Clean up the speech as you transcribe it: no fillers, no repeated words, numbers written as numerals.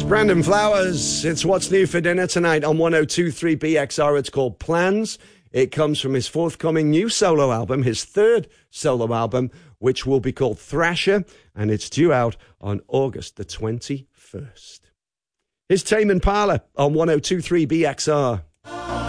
Brandon Flowers, it's What's New for Dinner tonight on 102.3 BXR. It's called Plans. It comes from his forthcoming new solo album, his third solo album, which will be called Thrasher, and it's due out on August the 21st. Here's Tame Impala on 102.3 BXR.